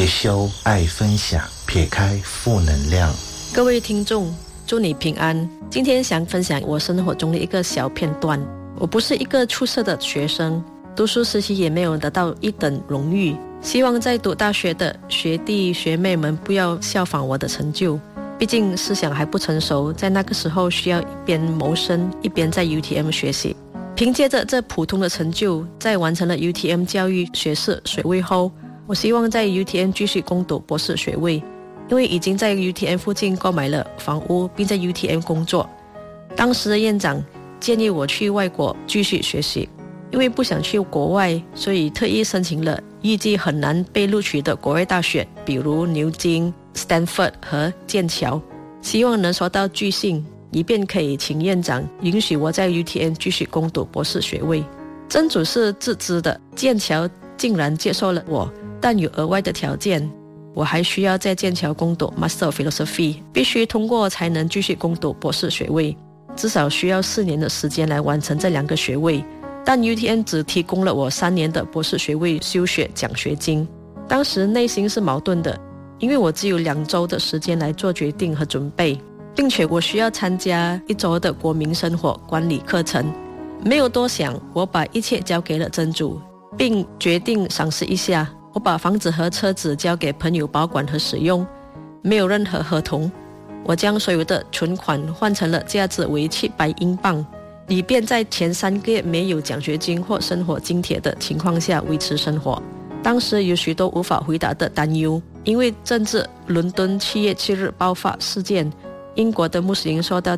修，爱分享，撇开负能量。 各位听众，祝你平安。今天想分享我生活中的一个小片段。我不是一个出色的学生，读书时期也没有得到一等荣誉。希望在读大学的学弟学妹们不要效仿我的成就，毕竟思想还不成熟，在那个时候需要一边谋生一边在 UTM 学习。凭借着这普通的成就，在完成了 UTM 教育学士学位后，我希望在 UTM 继续攻读博士学位，因为已经在 UTM 附近购买了房屋，并在 UTM 工作。当时的院长建议我去外国继续学习，因为不想去国外，所以特意申请了预计很难被录取的国外大学，比如牛津、Stanford 和剑桥，希望能收到拒信，以便可以请院长允许我在 UTM 继续攻读博士学位。真主是自知的，剑桥竟然接受了我，但有额外的条件，我还需要在剑桥攻读 Master of Philosophy， 必须通过才能继续攻读博士学位，至少需要4年的时间来完成这2个学位。但 UTM 只提供了我3年的博士学位修学奖学金。当时内心是矛盾的，因为我只有2周的时间来做决定和准备，并且我需要参加1周的国民生活管理课程。没有多想，我把一切交给了真主，并决定尝试一下。我把房子和车子交给朋友保管和使用，没有任何合同。我将所有的存款换成了价值为700英镑，以便在前3个月没有奖学金或生活津贴的情况下维持生活。当时有许多无法回答的担忧，因为政治伦敦7月7日爆发事件，英国的穆斯林受到